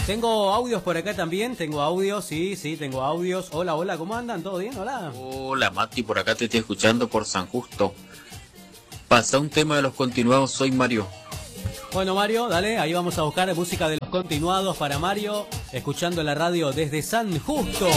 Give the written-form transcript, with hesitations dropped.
Tengo audios por acá también, tengo audios, sí, tengo audios. Hola, hola, ¿cómo andan? ¿Todo bien? Hola. Hola Mati, por acá te estoy escuchando por San Justo. Pasa un tema de los continuados, soy Mario. Bueno, Mario, dale, ahí vamos a buscar música de los continuados para Mario, escuchando la radio desde San Justo.